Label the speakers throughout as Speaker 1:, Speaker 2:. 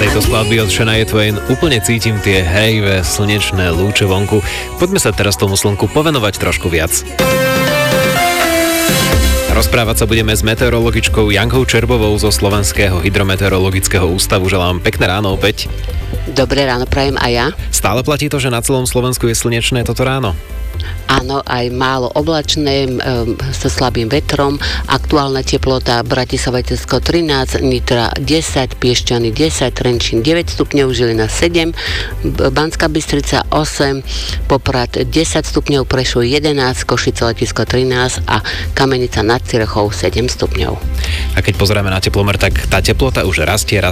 Speaker 1: tejto skladby od Shania Twain úplne cítim tie hejvé slnečné lúče vonku. Poďme sa teraz tomu slnku povenovať trošku viac. Rozprávať sa budeme s meteorologičkou Jankou Čerbovou zo Slovenského hydrometeorologického ústavu. Želám pekné ráno opäť.
Speaker 2: Dobré ráno prajem aj ja.
Speaker 1: Stále platí to, že na celom Slovensku je slnečné toto ráno?
Speaker 2: Áno, aj málo oblačné, so slabým vetrom. Aktuálna teplota Bratislava 13, Nitra 10, Piešťany 10, Trenčín 9 stupňov, Žilina 7, Banská Bystrica 8, Poprad 10 stupňov, Prešov 11, Košice Letisko 13 a Kamenica nad Circhou 7 stupňov.
Speaker 1: A keď pozeráme na teplomer, tak tá teplota už rastie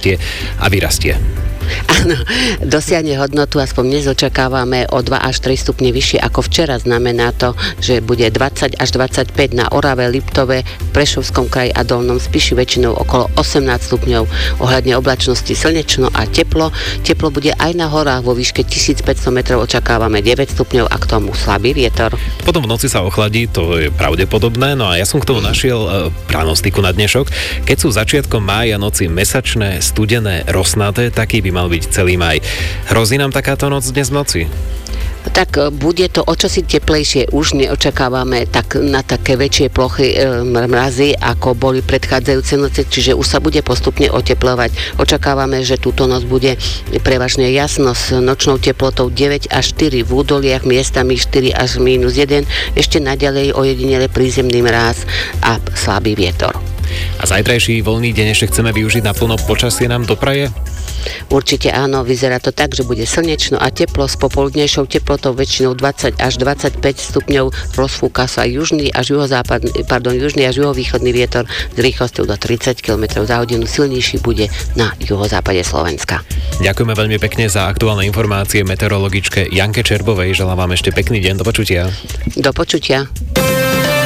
Speaker 1: a vyrastie.
Speaker 2: Áno, dosiahne hodnotu, aspoň dnes očakávame o 2 až 3 stupne vyššie ako včera. Znamená to, že bude 20 až 25 na Orave, Liptove, Prešovskom kraji a Dolnom Spiši, väčšinou okolo 18 stupňov. Ohľadne oblačnosti slnečno a teplo. Teplo bude aj na horách, vo výške 1500 metrov očakávame 9 stupňov a k tomu slabý vietor.
Speaker 1: Potom v noci sa ochladí, to je pravdepodobné, no a ja som k tomu našiel pranostiku na dnešok. Keď sú začiatkom mája noci mesačné, studené, rosnaté, taký by mal byť celý maj. Hrozí nám takáto noc dnes v noci?
Speaker 2: Tak bude to o čosi teplejšie. Už neočakávame tak na také väčšie plochy mrazy, ako boli predchádzajúce noci, čiže už sa bude postupne oteplovať. Očakávame, že túto noc bude prevažne jasno s nočnou teplotou 9 až 4 v údoliach, miestami 4 až -1. Ešte naďalej ojedinele prízemný mráz a slabý vietor.
Speaker 1: A zajtrajší voľný deň ešte chceme využiť naplno, počasie nám dopraje?
Speaker 2: Určite áno, vyzerá to tak, že bude slnečno a teplo s popoludnejšou teplotou väčšinou 20 až 25 stupňov, rozfúka sa južný až juhovýchodný vietor s rýchlosťou do 30 km za hodinu, silnejší bude na juhozápade Slovenska.
Speaker 1: Ďakujeme veľmi pekne za aktuálne informácie meteorologičke Janke Čerbovej, želám vám ešte pekný deň, do počutia.
Speaker 2: Do počutia.